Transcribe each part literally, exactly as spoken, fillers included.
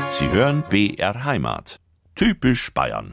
Sie hören B R Heimat. Typisch Bayern.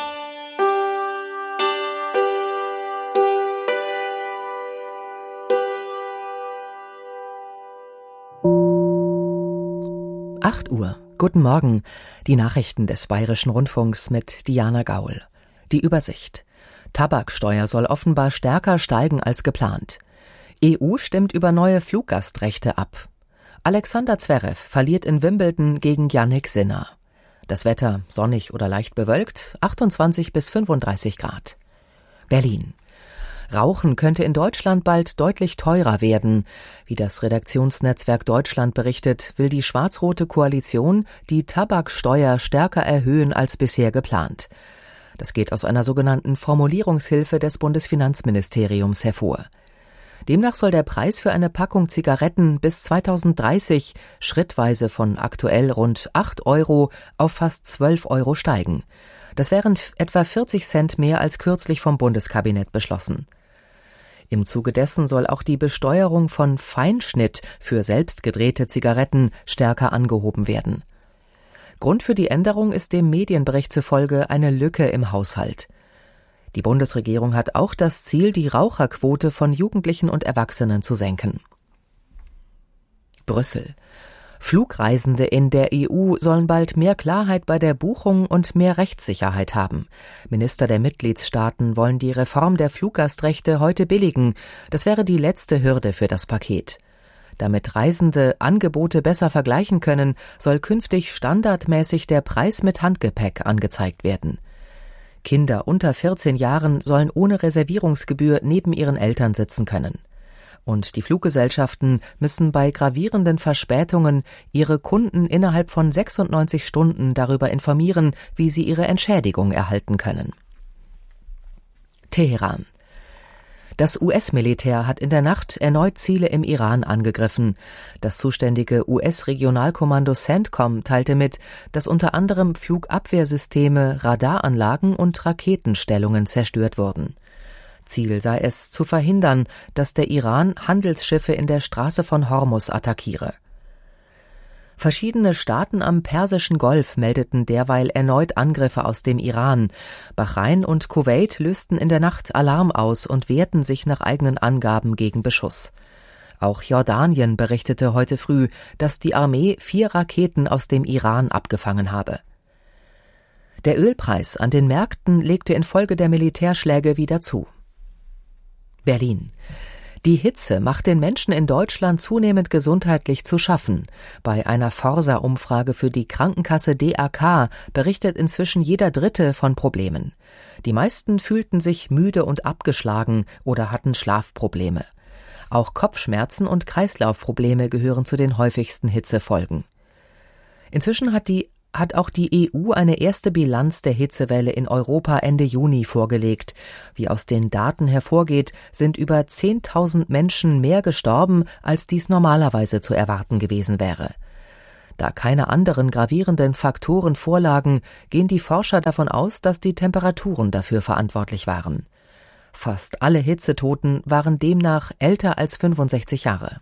acht Uhr. Guten Morgen. Die Nachrichten des Bayerischen Rundfunks mit Diana Gaul. Die Übersicht. Tabaksteuer soll offenbar stärker steigen als geplant. E U stimmt über neue Fluggastrechte ab. Alexander Zverev verliert in Wimbledon gegen Jannik Sinner. Das Wetter sonnig oder leicht bewölkt, achtundzwanzig bis fünfunddreißig Grad. Berlin. Rauchen könnte in Deutschland bald deutlich teurer werden. Wie das Redaktionsnetzwerk Deutschland berichtet, will die schwarz-rote Koalition die Tabaksteuer stärker erhöhen als bisher geplant. Das geht aus einer sogenannten Formulierungshilfe des Bundesfinanzministeriums hervor. Demnach soll der Preis für eine Packung Zigaretten bis zweitausenddreißig schrittweise von aktuell rund acht Euro auf fast zwölf Euro steigen. Das wären etwa vierzig Cent mehr als kürzlich vom Bundeskabinett beschlossen. Im Zuge dessen soll auch die Besteuerung von Feinschnitt für selbstgedrehte Zigaretten stärker angehoben werden. Grund für die Änderung ist dem Medienbericht zufolge eine Lücke im Haushalt. Die Bundesregierung hat auch das Ziel, die Raucherquote von Jugendlichen und Erwachsenen zu senken. Brüssel. Flugreisende in der E U sollen bald mehr Klarheit bei der Buchung und mehr Rechtssicherheit haben. Minister der Mitgliedstaaten wollen die Reform der Fluggastrechte heute billigen. Das wäre die letzte Hürde für das Paket. Damit Reisende Angebote besser vergleichen können, soll künftig standardmäßig der Preis mit Handgepäck angezeigt werden. Kinder unter vierzehn Jahren sollen ohne Reservierungsgebühr neben ihren Eltern sitzen können. Und die Fluggesellschaften müssen bei gravierenden Verspätungen ihre Kunden innerhalb von sechsundneunzig Stunden darüber informieren, wie sie ihre Entschädigung erhalten können. Teheran. Das U S-Militär hat in der Nacht erneut Ziele im Iran angegriffen. Das zuständige U S-Regionalkommando CENTCOM teilte mit, dass unter anderem Flugabwehrsysteme, Radaranlagen und Raketenstellungen zerstört wurden. Ziel sei es, zu verhindern, dass der Iran Handelsschiffe in der Straße von Hormuz attackiere. Verschiedene Staaten am Persischen Golf meldeten derweil erneut Angriffe aus dem Iran. Bahrain und Kuwait lösten in der Nacht Alarm aus und wehrten sich nach eigenen Angaben gegen Beschuss. Auch Jordanien berichtete heute früh, dass die Armee vier Raketen aus dem Iran abgefangen habe. Der Ölpreis an den Märkten legte infolge der Militärschläge wieder zu. Berlin. Die Hitze macht den Menschen in Deutschland zunehmend gesundheitlich zu schaffen. Bei einer Forsa-Umfrage für die Krankenkasse D A K berichtet inzwischen jeder Dritte von Problemen. Die meisten fühlten sich müde und abgeschlagen oder hatten Schlafprobleme. Auch Kopfschmerzen und Kreislaufprobleme gehören zu den häufigsten Hitzefolgen. Inzwischen hat die hat auch die E U eine erste Bilanz der Hitzewelle in Europa Ende Juni vorgelegt. Wie aus den Daten hervorgeht, sind über zehntausend Menschen mehr gestorben, als dies normalerweise zu erwarten gewesen wäre. Da keine anderen gravierenden Faktoren vorlagen, gehen die Forscher davon aus, dass die Temperaturen dafür verantwortlich waren. Fast alle Hitzetoten waren demnach älter als fünfundsechzig Jahre.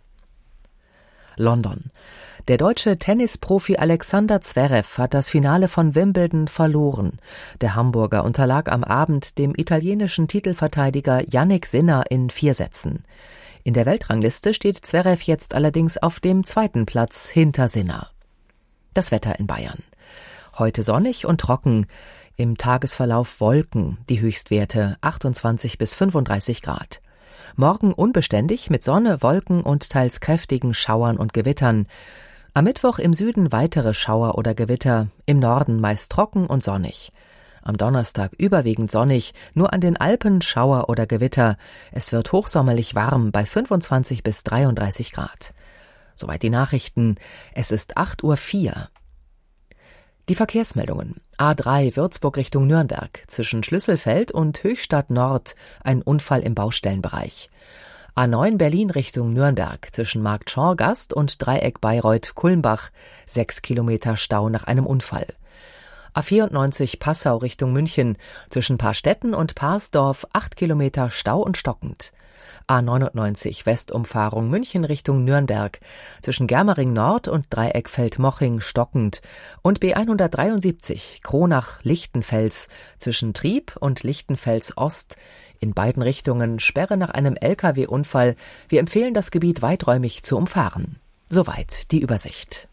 London. Der deutsche Tennisprofi Alexander Zverev hat das Finale von Wimbledon verloren. Der Hamburger unterlag am Abend dem italienischen Titelverteidiger Jannik Sinner in vier Sätzen. In der Weltrangliste steht Zverev jetzt allerdings auf dem zweiten Platz hinter Sinner. Das Wetter in Bayern. Heute sonnig und trocken. Im Tagesverlauf Wolken, die Höchstwerte achtundzwanzig bis fünfunddreißig Grad. Morgen unbeständig mit Sonne, Wolken und teils kräftigen Schauern und Gewittern. Am Mittwoch im Süden weitere Schauer oder Gewitter, im Norden meist trocken und sonnig. Am Donnerstag überwiegend sonnig, nur an den Alpen Schauer oder Gewitter. Es wird hochsommerlich warm bei fünfundzwanzig bis dreiunddreißig Grad. Soweit die Nachrichten. Es ist acht Uhr vier. Die Verkehrsmeldungen. A drei Würzburg Richtung Nürnberg. Zwischen Schlüsselfeld und Höchstadt Nord ein Unfall im Baustellenbereich. A neun Berlin Richtung Nürnberg. Zwischen Markt Schorgast und Dreieck Bayreuth-Kulmbach. Sechs Kilometer Stau nach einem Unfall. A vierundneunzig Passau Richtung München. Zwischen Paarstetten und Paarsdorf acht Kilometer Stau und stockend. A neunundneunzig Westumfahrung München Richtung Nürnberg, zwischen Germering Nord und Dreieck Feldmoching stockend und B hundertdreiundsiebzig Kronach-Lichtenfels, zwischen Trieb und Lichtenfels Ost, in beiden Richtungen Sperre nach einem L K W-Unfall. Wir empfehlen, das Gebiet weiträumig zu umfahren. Soweit die Übersicht.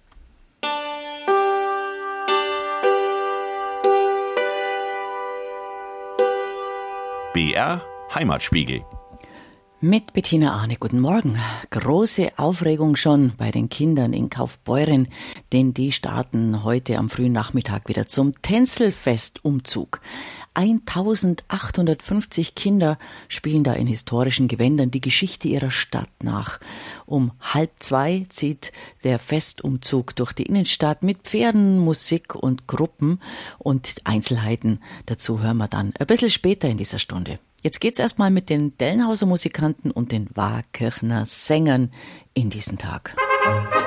B R Heimatspiegel. Mit Bettina Arne, guten Morgen. Große Aufregung schon bei den Kindern in Kaufbeuren, denn die starten heute am frühen Nachmittag wieder zum Tänzelfestumzug. eintausendachthundertfünfzig Kinder spielen da in historischen Gewändern die Geschichte ihrer Stadt nach. Um halb zwei zieht der Festumzug durch die Innenstadt mit Pferden, Musik und Gruppen, und Einzelheiten dazu hören wir dann ein bisschen später in dieser Stunde. Jetzt geht's erstmal mit den Dellenhauser Musikanten und den Waakirchner Sängern in diesen Tag.